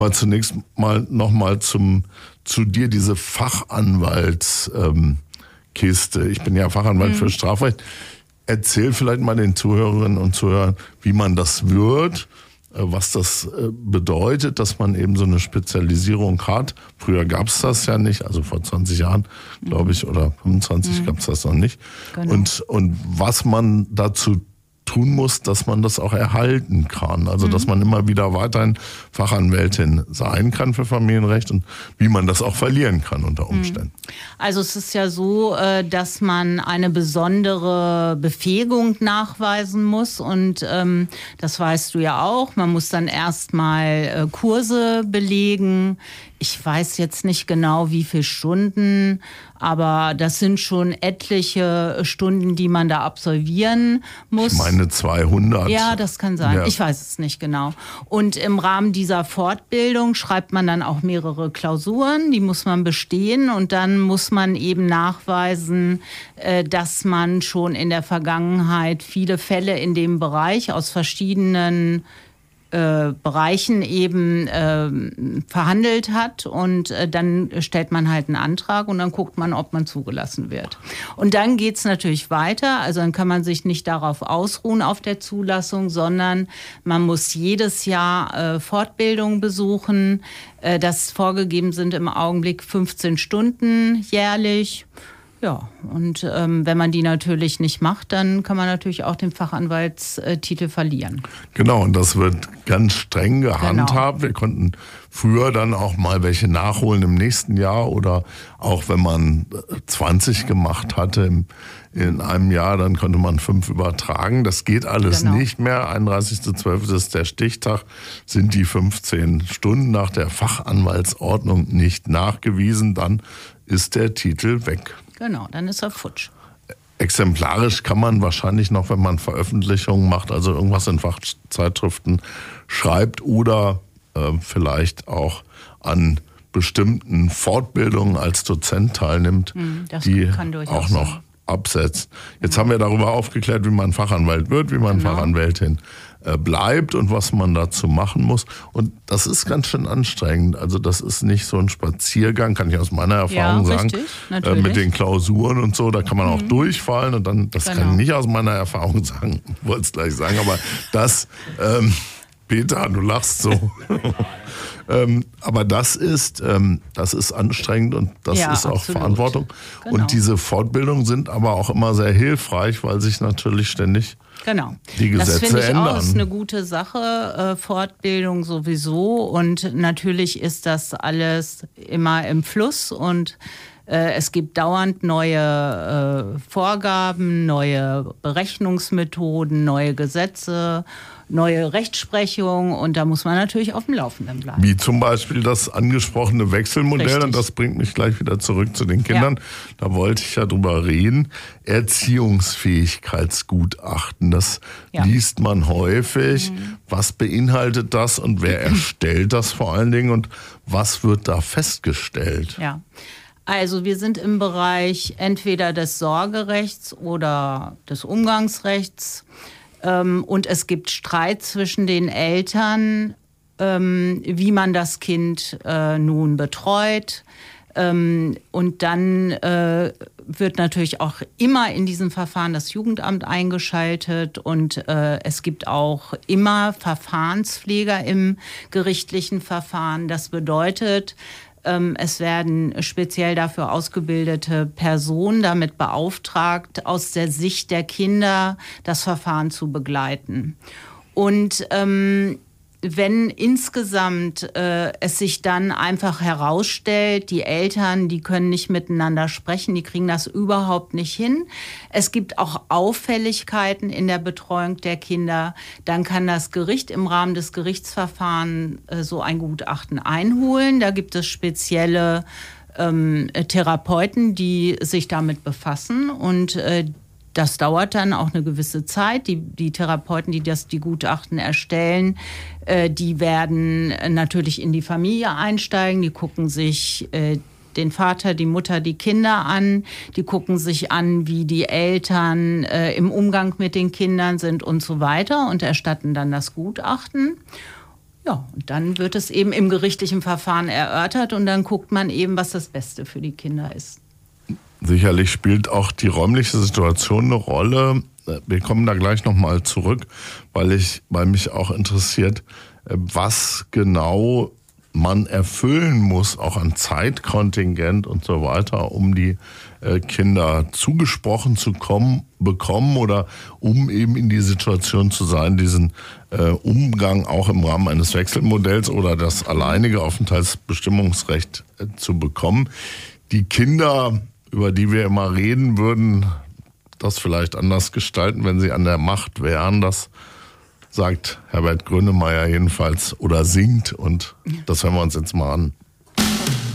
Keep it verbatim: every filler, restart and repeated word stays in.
Aber zunächst mal nochmal zum zu dir, diese Fachanwaltskiste. Ähm, ich bin ja Fachanwalt mhm. für Strafrecht. Erzähl vielleicht mal den Zuhörerinnen und Zuhörern, wie man das wird, was das bedeutet, dass man eben so eine Spezialisierung hat. Früher gab es das ja nicht, also vor zwanzig Jahren, glaube ich, oder fünfundzwanzig mhm. gab es das noch nicht. Genau. Und, und was man dazu tun muss, dass man das auch erhalten kann. Also, mhm. dass man immer wieder weiterhin Fachanwältin sein kann für Familienrecht und wie man das auch verlieren kann unter Umständen. Also, es ist ja so, dass man eine besondere Befähigung nachweisen muss und ähm, das weißt du ja auch. Man muss dann erstmal Kurse belegen. Ich weiß jetzt nicht genau, wie viele Stunden, aber das sind schon etliche Stunden, die man da absolvieren muss. Ich meine zweihundert. Ja, das kann sein. Ja. Ich weiß es nicht genau. Und im Rahmen dieser Fortbildung schreibt man dann auch mehrere Klausuren, die muss man bestehen und dann muss man eben nachweisen, dass man schon in der Vergangenheit viele Fälle in dem Bereich aus verschiedenen Äh, Bereichen eben äh, verhandelt hat und äh, dann stellt man halt einen Antrag und dann guckt man, ob man zugelassen wird. Und dann geht's natürlich weiter, also dann kann man sich nicht darauf ausruhen auf der Zulassung, sondern man muss jedes Jahr äh, Fortbildungen besuchen. Äh, das vorgegeben sind im Augenblick fünfzehn Stunden jährlich. Ja, und ähm, wenn man die natürlich nicht macht, dann kann man natürlich auch den Fachanwaltstitel verlieren. Genau, und das wird ganz streng gehandhabt. Genau. Wir konnten früher dann auch mal welche nachholen im nächsten Jahr oder auch wenn man zwanzig gemacht hatte im, in einem Jahr, dann konnte man fünf übertragen. Das geht alles genau. nicht mehr. einunddreißigster zwölfter ist der Stichtag, sind die fünfzehn Stunden nach der Fachanwaltsordnung nicht nachgewiesen, dann ist der Titel weg. Genau, dann ist er futsch. Exemplarisch kann man wahrscheinlich noch, wenn man Veröffentlichungen macht, also irgendwas in Fachzeitschriften schreibt oder äh, vielleicht auch an bestimmten Fortbildungen als Dozent teilnimmt, das die auch noch sein. absetzt. Jetzt ja. haben wir darüber aufgeklärt, wie man Fachanwalt wird, wie man genau. Fachanwältin äh, bleibt und was man dazu machen muss. Und das ist ganz schön anstrengend. Also das ist nicht so ein Spaziergang, kann ich aus meiner Erfahrung ja, sagen, richtig, äh, mit den Klausuren und so. Da kann man auch mhm. durchfallen und dann, das genau. kann ich nicht aus meiner Erfahrung sagen, wollte es gleich sagen, aber das, ähm, Peter, du lachst so. Ähm, aber das ist, ähm, das ist anstrengend und das ja, ist auch absolut. Verantwortung. Genau. Und diese Fortbildungen sind aber auch immer sehr hilfreich, weil sich natürlich ständig genau. die Gesetze ändern. Das finde ich ändern. auch ist eine gute Sache, äh, Fortbildung sowieso. Und natürlich ist das alles immer im Fluss und äh, es gibt dauernd neue äh, Vorgaben, neue Berechnungsmethoden, neue Gesetze, neue Rechtsprechung und da muss man natürlich auf dem Laufenden bleiben. Wie zum Beispiel das angesprochene Wechselmodell Richtig. Und das bringt mich gleich wieder zurück zu den Kindern. Ja. Da wollte ich ja drüber reden. Erziehungsfähigkeitsgutachten, das ja. liest man häufig. Mhm. Was beinhaltet das und wer erstellt das vor allen Dingen und was wird da festgestellt? Ja. Also wir sind im Bereich entweder des Sorgerechts oder des Umgangsrechts. Und es gibt Streit zwischen den Eltern, wie man das Kind nun betreut. Und dann wird natürlich auch immer in diesem Verfahren das Jugendamt eingeschaltet. Und es gibt auch immer Verfahrenspfleger im gerichtlichen Verfahren. Das bedeutet, es werden speziell dafür ausgebildete Personen damit beauftragt, aus der Sicht der Kinder das Verfahren zu begleiten. Und ähm, wenn insgesamt äh, es sich dann einfach herausstellt, die Eltern, die können nicht miteinander sprechen, die kriegen das überhaupt nicht hin. Es gibt auch Auffälligkeiten in der Betreuung der Kinder. Dann kann das Gericht im Rahmen des Gerichtsverfahrens äh, so ein Gutachten einholen. Da gibt es spezielle ähm, Therapeuten, die sich damit befassen und äh, das dauert dann auch eine gewisse Zeit. Die, die Therapeuten, die das, die Gutachten erstellen, äh, die werden natürlich in die Familie einsteigen. Die gucken sich äh, den Vater, die Mutter, die Kinder an. Die gucken sich an, wie die Eltern äh, im Umgang mit den Kindern sind und so weiter und erstatten dann das Gutachten. Ja, und dann wird es eben im gerichtlichen Verfahren erörtert und dann guckt man eben, was das Beste für die Kinder ist. Sicherlich spielt auch die räumliche Situation eine Rolle. Wir kommen da gleich nochmal zurück, weil ich, weil mich auch interessiert, was genau man erfüllen muss, auch an Zeitkontingent und so weiter, um die Kinder zugesprochen zu kommen, bekommen oder um eben in die Situation zu sein, diesen äh, Umgang auch im Rahmen eines Wechselmodells oder das alleinige Aufenthaltsbestimmungsrecht äh, zu bekommen. Die Kinder, über die wir immer reden, würden das vielleicht anders gestalten, wenn sie an der Macht wären. Das sagt Herbert Grönemeyer jedenfalls oder singt und das hören wir uns jetzt mal an.